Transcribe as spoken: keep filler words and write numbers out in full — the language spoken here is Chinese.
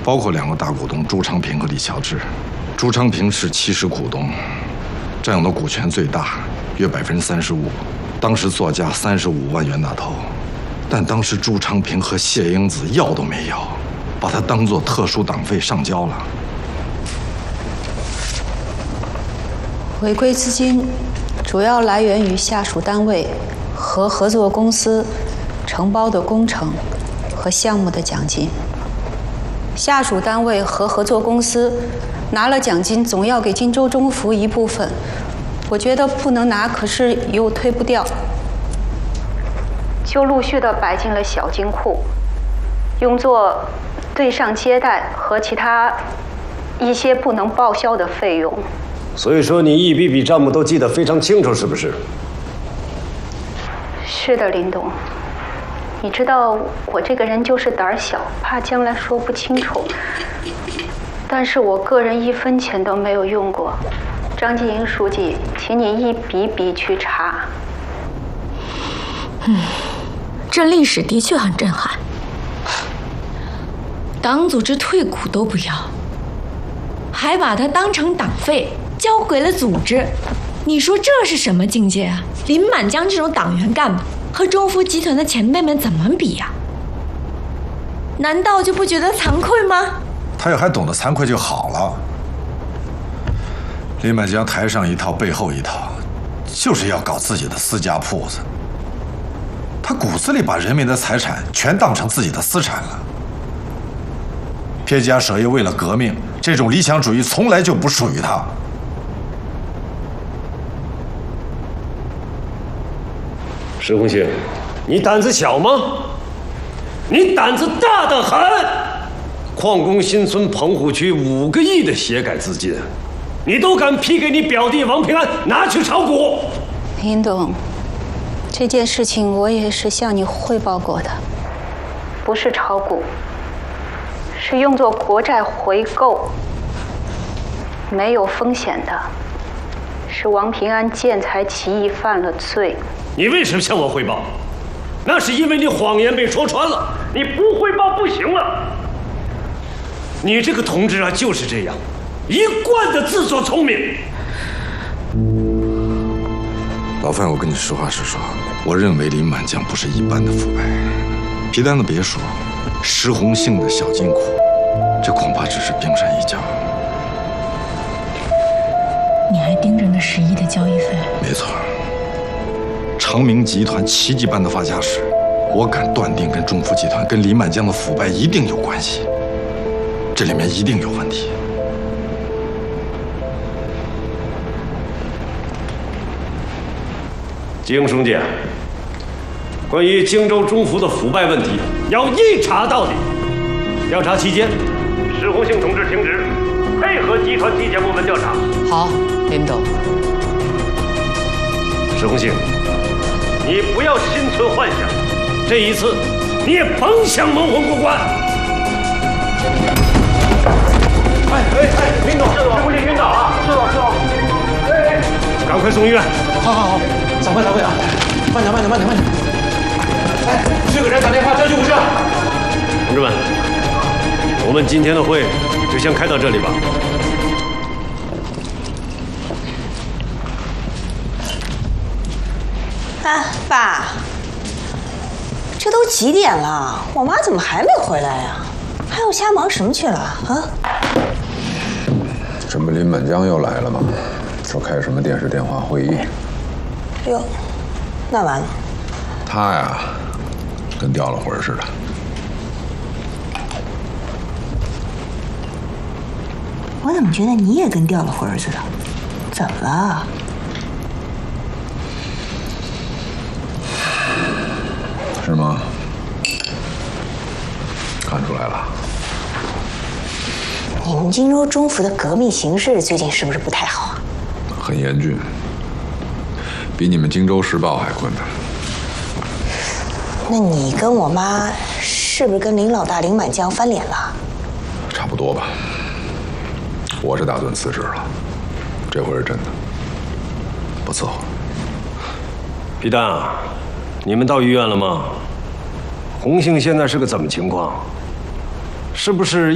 包括两个大股东朱昌平和李乔治。朱昌平是七十股东，占有的股权最大，约百分之三十五。当时作价三十五万元打头，但当时朱昌平和谢英子要都没要，把它当作特殊党费上交了。 违规资金主要来源于下属单位和合作公司承包的工程和项目的奖金。下属单位和合作公司拿了奖金，总要给荆州中孚一部分。我觉得不能拿，可是又推不掉，就陆续的摆进了小金库，用作对上接待和其他一些不能报销的费用。 所以说你一笔笔账目都记得非常清楚，是不是？ 是的，林董。你知道我这个人就是胆小，怕将来说不清楚。但是我个人一分钱都没有用过。张继英书记，请你一笔笔去查。 嗯，这历史的确很震撼。党组织退股都不要，还把它当成党费交给了组织，你说这是什么境界啊？林满江这种党员干部和中孚集团的前辈们怎么比呀、啊？难道就不觉得惭愧吗？ 他要还懂得惭愧就好了。林满江台上一套背后一套，就是要搞自己的私家铺子。他骨子里把人民的财产全当成自己的私产了。撇家舍业为了革命，这种理想主义从来就不属于他。 石红星，你胆子小吗？你胆子大得很！矿工新村棚户区五个亿的协改资金，你都敢批给你表弟王平安拿去炒股？ 林董，这件事情我也是向你汇报过的，不是炒股，是用作国债回购，没有风险的。是王平安见财起意犯了罪。 你为什么向我汇报？那是因为你谎言被说穿了，你不汇报不行了。你这个同志啊，就是这样，一贯的自作聪明。 老范，我跟你实话实说，我认为林满江不是一般的腐败。皮单子别说，石红杏的小金库，这恐怕只是冰山一角。 你还盯着那十亿的交易费？ 没错。长明集团奇迹般的发家史，我敢断定跟中孚集团、跟林满江的腐败一定有关系，这里面一定有问题。 金书记，关于荆州中孚的腐败问题，要一查到底。调查期间，石红杏同志停职，配合集团纪检部门调查。 好，林董。 石红杏，你不要心存幻想，这一次你也甭想蒙混过关。 哎哎哎，林董，石红杏晕倒了，是的，是的。哎哎， 赶快送医院。 好好好，掌柜掌柜啊，慢点慢点慢点慢点。哎，去给人打电话叫救护车。 同志们，我们今天的会就先开到这里吧。 啊，爸，这都几点了？我妈怎么还没回来呀？还有瞎忙什么去了啊？ 这不林满江又来了吗？说开什么电视电话会议？ 哟，那完了。 他呀，跟掉了魂似的。 我怎么觉得你也跟掉了魂似的？怎么了？ 是吗？看出来了。 你们荆州中孚的革命形势最近是不是不太好啊？ 很严峻，比你们荆州时报还困难。 那你跟我妈是不是跟林老大林满江翻脸了？ 差不多吧。我是打算辞职了，这回是真的，不伺候了。 皮蛋啊，你们到医院了吗？红杏现在是个怎么情况？是不是